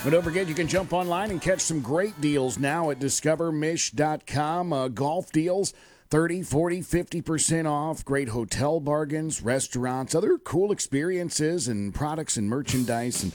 But don't forget, you can jump online and catch some great deals now at discovermish.com. Golf deals, 30, 40, 50% off. Great hotel bargains, restaurants, other cool experiences and products and merchandise. And